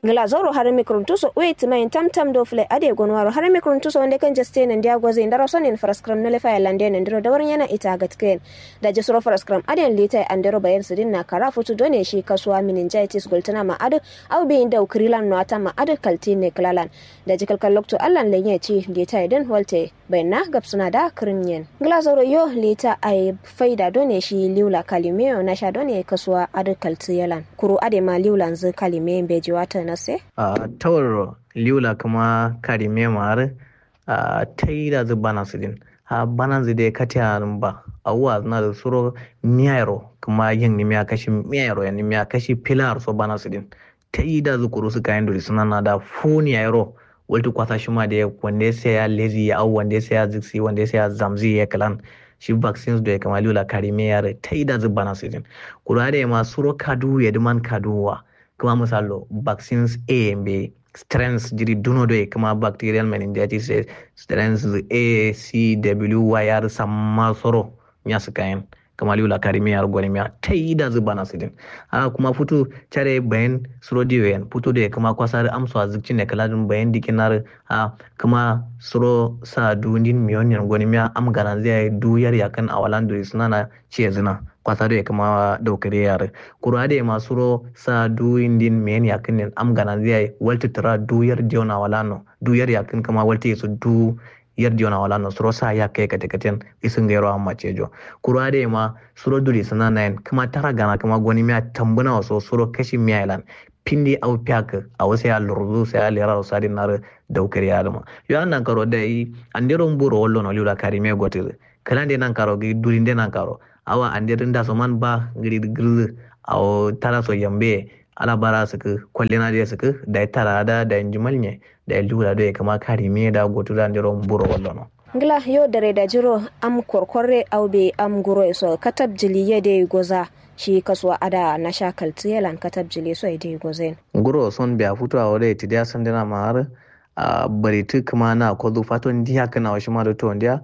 ngala zoro har mikruntuso wait mai tamtam do fle ade gonwaro har mikruntuso wonde kan juste nan dia goze ndaro sonin fraskram no le fa lande nan diro da warnya na ita gatken da je soro fraskram ade lita andero bayan sidin na kara futu done shi kasuwa meningitis gultana ma adu au bi inda ukrilan no ata ma adu kaltine klalan da je kalkal lokto allan lenye ci lita idan walte bayna gapsuna da krinyen ngala zoro yo lita ai faida done shi liula kalimeo na sha done kasuwa adu kaltiyalan kuru ade ma liulan zu kalime beji wata nase tawar liula kuma karime mar taida zu bana sidin bana zide katiya ba awwa na da suro miyaro kuma yin ni miya kashi miyaro ya ni miya kashi pilar so bana sidin taida zu kuru su kayan duri suna na da funi yaro waltu kwasa shi ma da wanda sai ya lezi ya au wanda sai ya ziksi wanda sai ya zamzi ya kalan shi vaccines da ya kama liula karime yare taida zu bana sidin kura da ma suro kadu ya duman kaduwa kuma misalo vaccines A and B strains jiri duno do kuma bacterial meningitis strains A C W Y R samma soro nyas kayan kama liula karimi yar gonimiya taida zubana sidin kuma futu chare bayan suro diwen futu de kuma kwasar amso azikci ne kaladin bayan dikinar kuma suro sa dunin miyonin gonimiya am garanzia duyar yakan awalan duri sunana ce zina kwasa da kuma daukare yare kura da masu ro sa duyin din men yakin am ganan zai walti tara duyar diona walano duyar yakin kama walti su du yar diona walano suro sa ya kai katekaten isin gairo amma cejo kura da ma suro duri sana nan kuma tara gana kuma goni miya tambuna waso suro kashi miyalan pindi au piak a wasu ya lurzu sai ya lera usari nar daukare yare ma yo annan karo da yi andero mburo wallo no liula karime gotil kalande nan karo gi durinde nan karo awa andirin da soman ba ngiri girzi awo tara so yambe ala bara suku kwallina da suku da tara da injimalnya da lura da kama karime da gotu da ndiro mburo wallono ngla yo dare da jiro am korkorre awbe am guro so katab jiliye de goza shi kasuwa ada na shakal tiyalan katab jili so de gozen guro son biya futu awore tidia sandana mar bari tu kuma na ko du faton dia kana wa shima da to ndia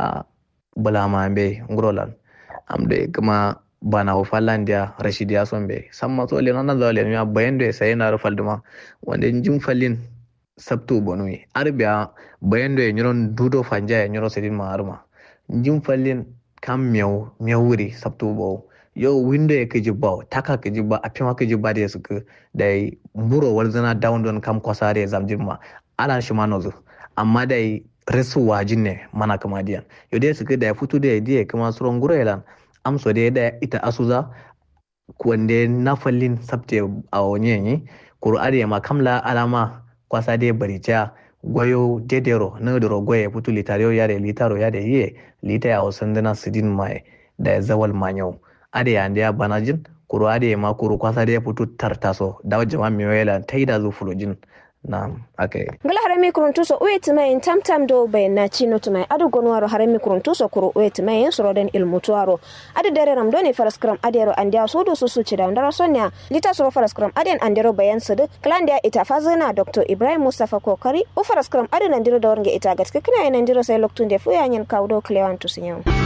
bulama be ngurolan amde kuma bana wa fallandia rashidiya sombe samma to le nan zawle mi bayando sai na rufal duma wanda jin fallin sabtu bonui arbiya bayando e nyoron dudo fanja e nyoro sedin ma arma jin fallin kam mewuri sabtu bo yo window e kiji baw taka kiji ba apima kiji ba de suka dai mburo walzana down don kam kwasare zamjimma ala shimanozo amma dai resu wajin ne mana kama diyan yo dai suka da futu da diye kuma suron gurelan amso da ita asuza wanda na fallin sabte a wani kur'ari ma kamla alama kwasa dai baricha goyo dedero na doro goye futu litaro yare litaro yare ye lita ya osandana sidin mai da zawal manyau ade ya ndia banajin kuru ade ma kuru kwasa dai futu tartaso da jama'a miwela taida zu fulojin na okay ngala harami kuruntuso wait mai tamtam do bayna chino tumai adu gonwaro harami kuruntuso kuru wait mai soroden ilmutuaro adu dare ram doni faraskram adero andia sudu susu chida ndara sonya lita soro faraskram aden andero bayan sudu klandia ita fazina Dr. Ibrahim Mustafa Kokari u faraskram adu nandiro da warnge ita gaske kana nandiro sai loktunde fu yanyen kawdo klewantu sinyo